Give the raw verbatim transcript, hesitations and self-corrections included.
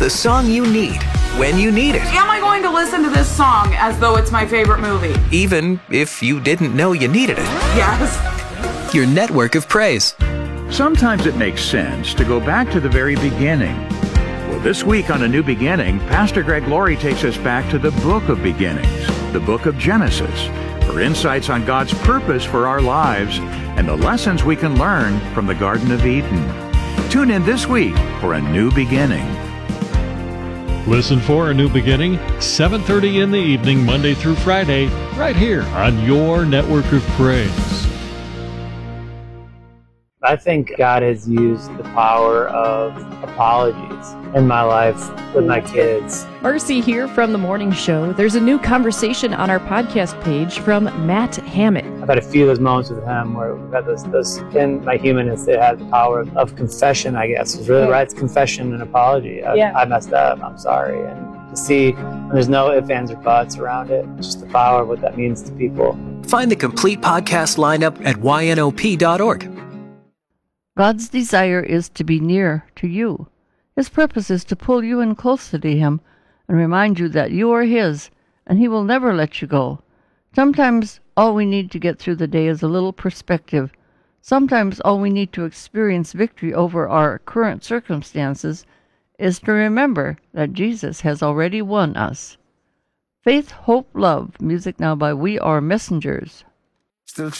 The song you need, when you need it. Am I going to listen to this song as though it's my favorite movie? Even if you didn't know you needed it. Yes. Your network of praise. Sometimes it makes sense to go back to the very beginning. Well, this week on A New Beginning, Pastor Greg Laurie takes us back to the book of beginnings, the book of Genesis, for insights on God's purpose for our lives and the lessons we can learn from the Garden of Eden. Tune in this week for A New Beginning. Listen for A New Beginning, seven thirty in the evening, Monday through Friday, right here on your network of praise. I think God has used the power of apologies in my life with my kids. Marcy here from The Morning Show. There's a new conversation on our podcast page from Matt Hammett. I've had a few of those moments with him where we've had those, those in my humanness that had the power of, of confession, I guess. It's really right. It's confession and apology. I, yeah. I messed up. I'm sorry. And to see when there's no ifs, ands, or buts around it, just the power of what that means to people. Find the complete podcast lineup at Y N O P dot org. God's desire is to be near to you. His purpose is to pull you in closer to Him and remind you that you are His, and He will never let you go. Sometimes all we need to get through the day is a little perspective. Sometimes all we need to experience victory over our current circumstances is to remember that Jesus has already won us. Faith, Hope, Love. Music now by We Are Messengers.